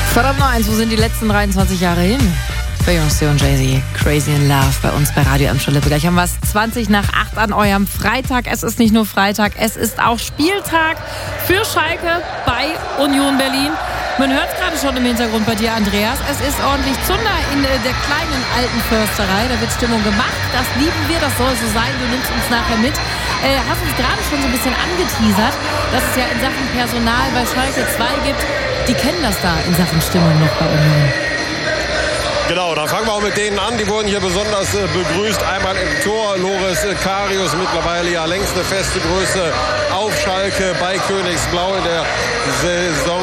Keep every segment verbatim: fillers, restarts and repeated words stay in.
Verdammt noch eins, wo sind die letzten dreiundzwanzig Jahre hin? Beyoncé und Jay-Z, Crazy in Love bei uns bei Radio Amstel Lippe. Gleich haben wir es zwanzig nach acht an eurem Freitag. Es ist nicht nur Freitag, es ist auch Spieltag für Schalke bei Union Berlin. Man hört es gerade schon im Hintergrund bei dir, Andreas. Es ist ordentlich Zunder in der kleinen alten Försterei. Da wird Stimmung gemacht. Das lieben wir, das soll so sein. Du nimmst uns nachher mit. Äh, hast uns gerade schon so ein bisschen angeteasert, dass es ja in Sachen Personal bei Schalke zwei gibt. Die kennen das da in Sachen Stimmung noch bei Union. Genau, dann fangen wir auch mit denen an. Die wurden hier besonders äh, begrüßt. Einmal im Tor Loris äh, Karius, mittlerweile ja längst eine feste Größe auf Schalke bei Königsblau in der Saison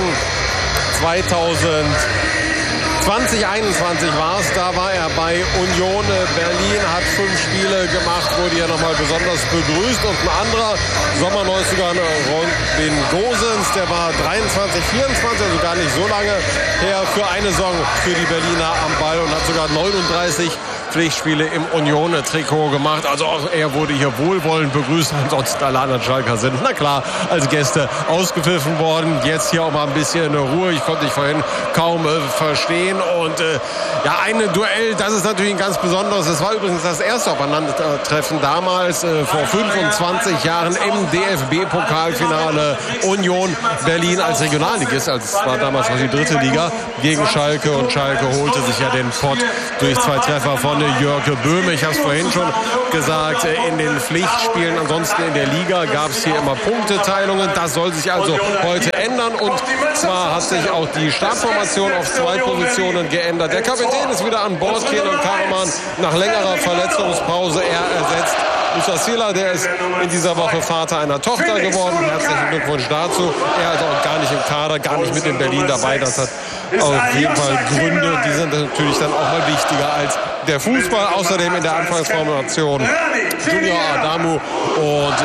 zwanzig einundzwanzig war es. Da war er bei Union Berlin, hat fünf Spiele gemacht, wurde ja nochmal besonders begrüßt. Und ein anderer Sommerneuzugang, Robin Gosens, der war dreiundzwanzig vierundzwanzig, also gar nicht so lange her, für eine Saison für die Berliner am Ball und hat sogar neununddreißig Pflichtspiele im Union-Trikot gemacht. Also auch er wurde hier wohlwollend begrüßt. Ansonsten alle anderen Schalker sind, na klar, als Gäste ausgepfiffen worden. Jetzt hier auch mal ein bisschen Ruhe. Ich konnte dich vorhin kaum äh, verstehen. Und äh, ja, ein Duell, das ist natürlich ein ganz besonderes. Das war übrigens das erste Aufeinandertreffen damals äh, vor fünfundzwanzig Jahren im D F B-Pokalfinale. Union Berlin als Regionalligist, also es war damals noch die dritte Liga, gegen Schalke. Und Schalke holte sich ja den Pott durch zwei Treffer von Jörg Böhme. Ich habe es vorhin schon gesagt, in den Pflichtspielen, ansonsten in der Liga gab es hier immer Punkteteilungen. Das soll sich also heute ändern. Und zwar hat sich auch die Startformation auf zwei Positionen geändert. Der Kapitän ist wieder an Bord, Kenan Karaman, nach längerer Verletzungspause. Er ersetzt Musa Sila, der ist in dieser Woche Vater einer Tochter geworden. Herzlichen Glückwunsch dazu. Er ist auch gar nicht im Kader, gar nicht mit in Berlin dabei. Das hat auf jeden Fall Gründe. Die sind natürlich dann auch mal wichtiger als der Fußball. Außerdem in der Anfangsformation Junior Adamu und